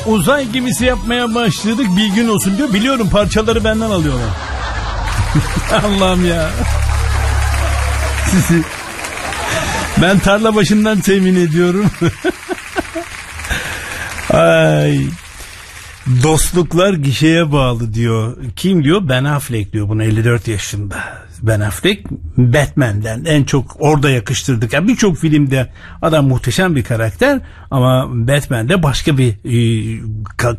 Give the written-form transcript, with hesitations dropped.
uzay gemisi yapmaya başladık, bilgin olsun diyor. Biliyorum, parçaları benden alıyorlar. Allah'ım ya. Sizi ben tarla başından temin ediyorum. Ay. Dostluklar gişeye bağlı diyor. Kim diyor? Ben Affleck diyor bunu, 54 yaşında. Ben Affleck Batman'den en çok orada yakıştırdık. Yani birçok filmde adam muhteşem bir karakter ama Batman'de başka bir